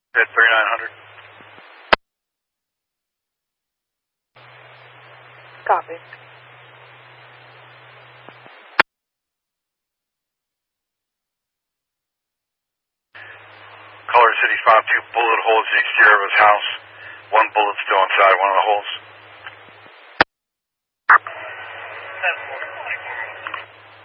At 3900. Copy. Color City found 2 bullet holes in the exterior of his house. 1 bullet still inside one of the holes. 10-4.